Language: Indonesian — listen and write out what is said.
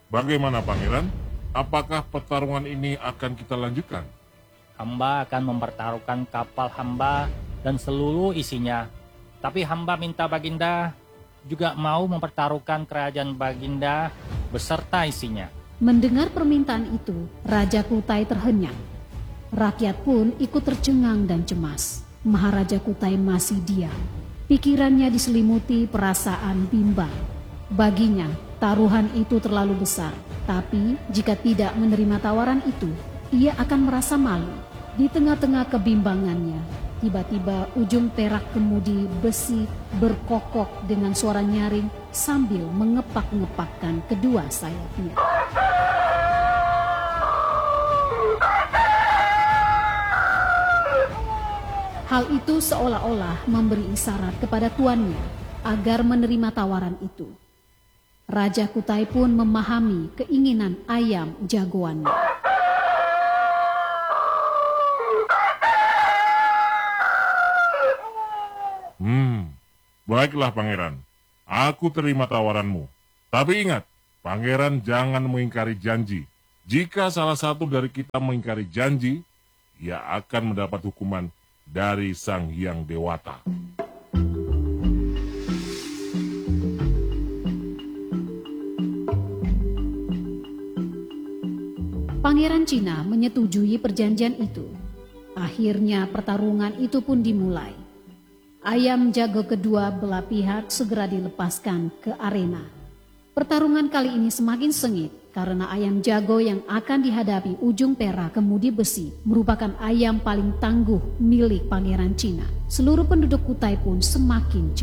Bagaimana Pangeran? Apakah pertarungan ini akan kita lanjutkan? Hamba akan mempertaruhkan kapal hamba dan seluruh isinya. Tapi hamba minta Baginda juga mau mempertaruhkan kerajaan Baginda beserta isinya. Mendengar permintaan itu, Raja Kutai terhenyak. Rakyat pun ikut tercengang dan cemas. Maharaja Kutai masih diam. Pikirannya diselimuti perasaan bimbang. Baginya, taruhan itu terlalu besar. Tapi jika tidak menerima tawaran itu, ia akan merasa malu. Di tengah-tengah kebimbangannya, tiba-tiba ujung perak kemudi besi berkokok dengan suara nyaring sambil mengepak-ngepakkan kedua sayapnya. Hal itu seolah-olah memberi isyarat kepada tuannya agar menerima tawaran itu. Raja Kutai pun memahami keinginan ayam jagoannya. Baiklah Pangeran, aku terima tawaranmu. Tapi ingat, Pangeran jangan mengingkari janji. Jika salah satu dari kita mengingkari janji, ia akan mendapat hukuman dari Sang Hyang Dewata. Pangeran Cina menyetujui perjanjian itu. Akhirnya pertarungan itu pun dimulai. Ayam jago kedua belah pihak segera dilepaskan ke arena. Pertarungan kali ini semakin sengit karena ayam jago yang akan dihadapi ujung perak kemudi besi merupakan ayam paling tangguh milik Pangeran Cina. Seluruh penduduk Kutai pun semakin cemas.